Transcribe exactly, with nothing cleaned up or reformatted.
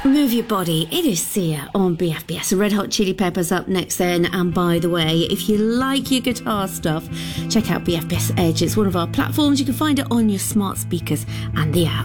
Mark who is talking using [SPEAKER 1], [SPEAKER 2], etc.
[SPEAKER 1] Move your body. It is Sia on B F B S. Red Hot Chili Peppers up next then. And by the way, if you like your guitar stuff, check out B F B S Edge. It's one of our platforms. You can find it on your smart speakers and the app.